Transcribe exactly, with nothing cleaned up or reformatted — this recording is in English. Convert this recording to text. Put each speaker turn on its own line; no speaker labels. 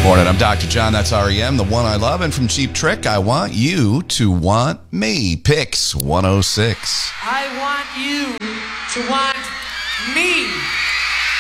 Morning, I'm Doctor John, that's R E M, the one I love, and from Cheap Trick, I want you to want me. Picks one oh six.
I want you to want me.